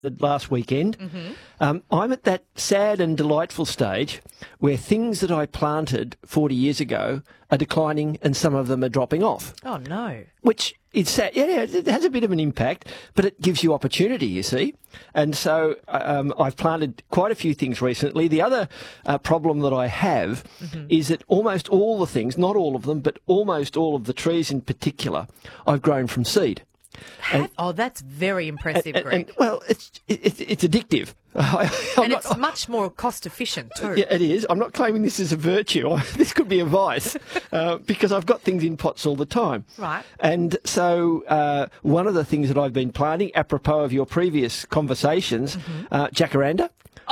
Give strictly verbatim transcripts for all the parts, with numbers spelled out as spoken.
last weekend. Mm-hmm. Um, I'm at that sad and delightful stage where things that I planted forty years ago are declining and some of them are dropping off. Oh, no. Which is sad. Yeah, it has a bit of an impact, but it gives you opportunity, you see. And so um, I've planted quite a few things recently. The other uh, problem that I have mm-hmm. is that almost all the things, not all of them, but almost all of the trees in particular, I've grown from seed. And, oh, that's very impressive, and, Greg. And, well, it's it's, it's addictive. and not, it's much more cost efficient too. Yeah, it is. I'm not claiming this as a virtue. This could be a vice uh, because I've got things in pots all the time. Right. And so uh, one of the things that I've been planting, apropos of your previous conversations, mm-hmm. uh, jacaranda.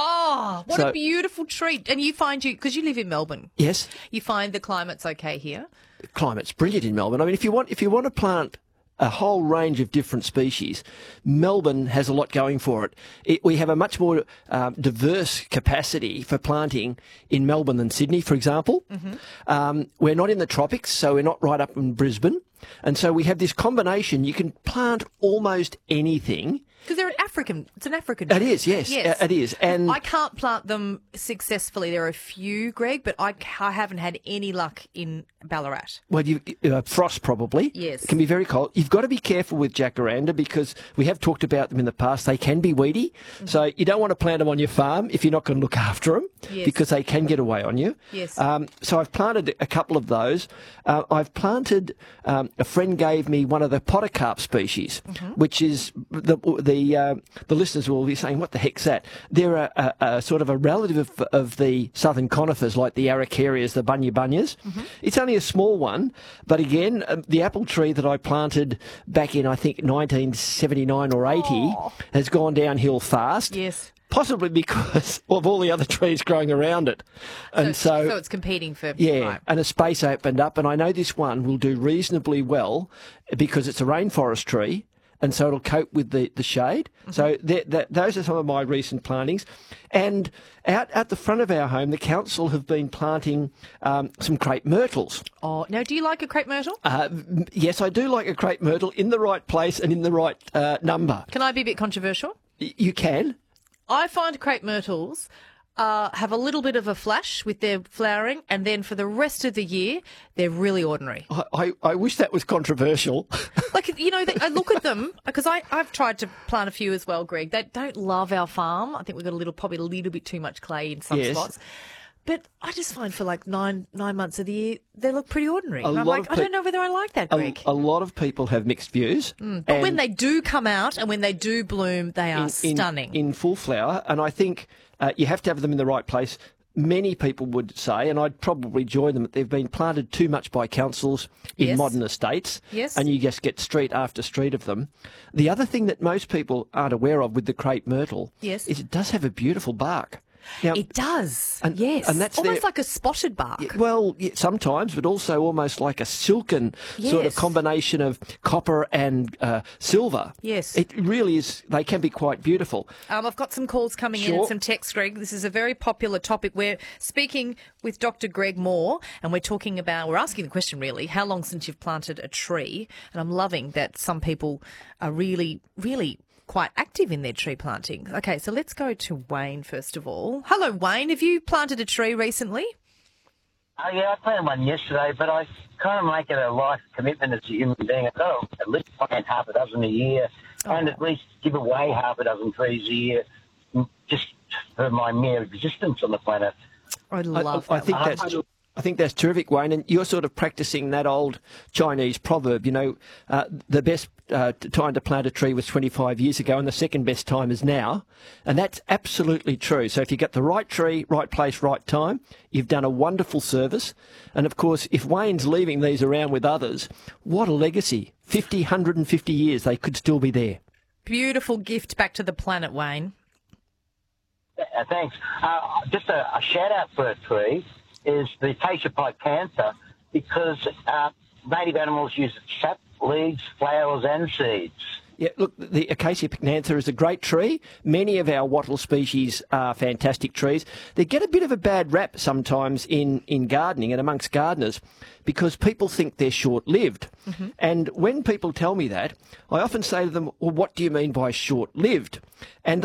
Oh, what so, a beautiful treat. And you find you, because you live in Melbourne. Yes. You find the climate's okay here? The climate's brilliant in Melbourne. I mean, if you want, if you want to plant a whole range of different species, Melbourne has a lot going for it. it we have a much more um, diverse capacity for planting in Melbourne than Sydney, for example. Mm-hmm. Um, we're not in the tropics, so we're not right up in Brisbane. And so we have this combination. You can plant almost anything. Because they're an African, it's an African It tree. is, yes, yes. It is. And I can't plant them successfully. There are a few, Greg, but I, I haven't had any luck in Ballarat. Well, you, uh, frost probably. Yes. It can be very cold. You've got to be careful with jacaranda because we have talked about them in the past. They can be weedy. Mm-hmm. So you don't want to plant them on your farm if you're not going to look after them yes. because they can get away on you. Yes. Um, so I've planted a couple of those. Uh, I've planted, um, a friend gave me one of the podocarp species, mm-hmm. which is the, the, uh, the listeners will be saying, what the heck's that? They're a, a, a sort of a relative of, of the southern conifers like the araucarias, the bunya bunyas. Mm-hmm. It's only a small one, but again, uh, the apple tree that I planted back in, I think, nineteen seventy-nine or eighty Aww. has gone downhill fast. Yes. Possibly because of all the other trees growing around it. And so, so, so it's competing for... Yeah, right. and a space opened up, and I know this one will do reasonably well because it's a rainforest tree, and so it'll cope with the, the shade. Mm-hmm. So that, that, those are some of my recent plantings. And out at the front of our home, the council have been planting um, some crepe myrtles. Oh, now do you like a crepe myrtle? Uh, yes, I do like a crepe myrtle in the right place and in the right uh, number. Can I be a bit controversial? Y- you can. I find crepe myrtles uh, have a little bit of a flash with their flowering, and then for the rest of the year, they're really ordinary. I, I, I wish that was controversial. Like, you know, they, I look at them, because I've tried to plant a few as well, Greg. They don't love our farm. I think we've got a little, probably a little bit too much clay in some yes. spots. But I just find for like nine nine months of the year, they look pretty ordinary. A I'm lot like, of I pe- don't know whether I like that, Greg. A, a lot of people have mixed views. Mm, but when they do come out and when they do bloom, they are in, stunning. In, in full flower, and I think uh, you have to have them in the right place. Many people would say, and I'd probably join them, that they've been planted too much by councils in yes. modern estates, yes. and you just get street after street of them. The other thing that most people aren't aware of with the crepe myrtle yes. is it does have a beautiful bark. Now, it does, and, yes. And that's almost their, like a spotted bark. Yeah, well, yeah, sometimes, but also almost like a silken yes. sort of combination of copper and uh, silver. Yes. It really is, they can be quite beautiful. Um, I've got some calls coming sure. in and some texts, Greg. This is a very popular topic. We're speaking with Doctor Greg Moore, and we're talking about, we're asking the question really, how long since you've planted a tree? And I'm loving that some people are really, really quite active in their tree planting. Okay, so let's go to Wayne first of all. Hello, Wayne. Have you planted a tree recently? Uh, yeah, I planted one yesterday, but I kind of make it a life commitment as a human being. I've got to at least plant half a dozen a year oh. and at least give away half a dozen trees a year just for my mere existence on the planet. I love I, I, that. I think one. that's... I think that's terrific, Wayne, and you're sort of practicing that old Chinese proverb, you know, uh, the best uh, time to plant a tree was twenty-five years ago and the second best time is now, and that's absolutely true. So if you get the right tree, right place, right time, you've done a wonderful service. And, of course, if Wayne's leaving these around with others, what a legacy. fifty, one hundred fifty years, they could still be there. Beautiful gift back to the planet, Wayne. Uh, thanks. Uh, just a, a shout-out for a tree is the acacia picantha, because uh, native animals use its sap, leaves, flowers and seeds. Yeah, look, the Acacia pycnantha is a great tree. Many of our wattle species are fantastic trees. They get a bit of a bad rap sometimes in, in gardening and amongst gardeners because people think they're short-lived. Mm-hmm. And when people tell me that, I often say to them, well, what do you mean by short-lived? And